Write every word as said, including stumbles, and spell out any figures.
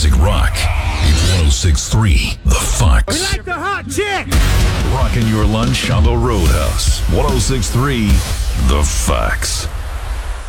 classic rock. It's one oh six point three The Fox. We like the hot chick! Rocking your lunch on the Roadhouse. one oh six point three The Fox.